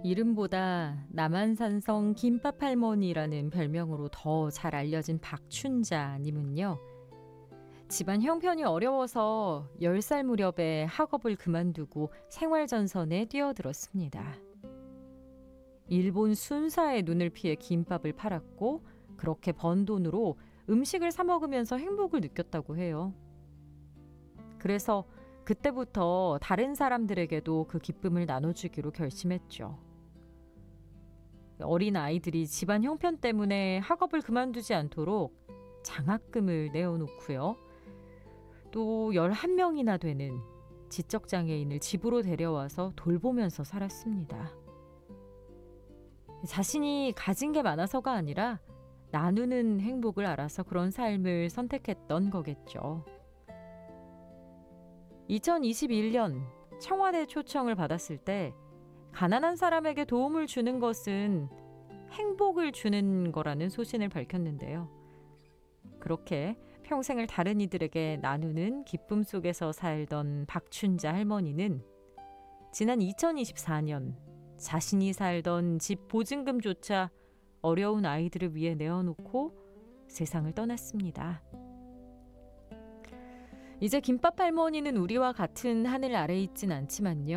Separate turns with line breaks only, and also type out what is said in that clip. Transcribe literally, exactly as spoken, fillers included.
이름보다 남한산성 김밥 할머니라는 별명으로 더 잘 알려진 박춘자님은요. 집안 형편이 어려워서 열 살 무렵에 학업을 그만두고 생활전선에 뛰어들었습니다. 일본 순사의 눈을 피해 김밥을 팔았고 그렇게 번 돈으로 음식을 사 먹으면서 행복을 느꼈다고 해요. 그래서 그때부터 다른 사람들에게도 그 기쁨을 나눠주기로 결심했죠. 어린 아이들이 집안 형편 때문에 학업을 그만두지 않도록 장학금을 내어놓고요. 또 열한 명이나 되는 지적장애인을 집으로 데려와서 돌보면서 살았습니다. 자신이 가진 게 많아서가 아니라 나누는 행복을 알아서 그런 삶을 선택했던 거겠죠. 이천이십일 년 청와대 초청을 받았을 때 가난한 사람에게 도움을 주는 것은 행복을 주는 거라는 소신을 밝혔는데요. 그렇게 평생을 다른 이들에게 나누는 기쁨 속에서 살던 박춘자 할머니는 지난 이천이십사 년 자신이 살던 집 보증금조차 어려운 아이들을 위해 내어놓고 세상을 떠났습니다. 이제 김밥 할머니는 우리와 같은 하늘 아래에 있진 않지만요.